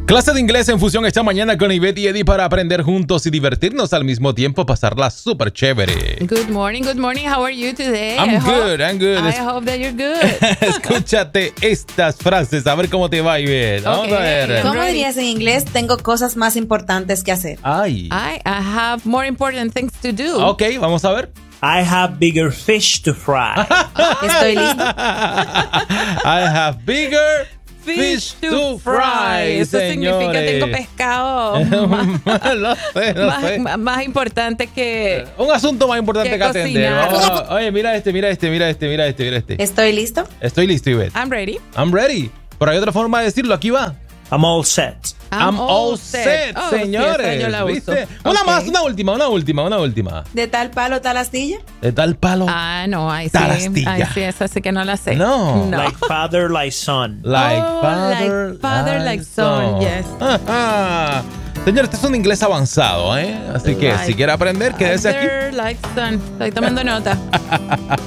Clase de inglés en fusión esta mañana con Ivette y Eddie para aprender juntos y divertirnos al mismo tiempo, pasarla súper chévere. Good morning, good morning. How are you today? I'm good. I hope that you're good. Escúchate estas frases, a ver cómo te va, Ivette. Vamos a ver. ¿Cómo dirías en inglés? Tengo cosas más importantes que hacer. Ay. I have more important things to do. Ok, vamos a ver. I have bigger fish to fry. Estoy listo. I have bigger fish to fry. Eso significa que tengo pescado Lo sé. más importante que... Un asunto más importante que atender. cocinar. Oye, mira este. ¿Estoy listo? Estoy listo, Ivette. I'm ready. I'm ready. Pero hay otra forma de decirlo. Aquí va. I'm all set. I'm all set, Oh, señores. sí, esa yo la uso. ¿Viste? Una Ok. más, una última. ¿De tal palo, tal astilla? De tal palo. Ah, no, ahí sí. Tal astilla. Ahí sí, esa sí que no la sé. No. Like father, like son. Like Oh, father, like father, like son, yes. Ajá. Señor, este es un inglés avanzado, ¿eh? Así que Like si quiere aprender, quédese aquí. Father, like son. Estoy tomando nota.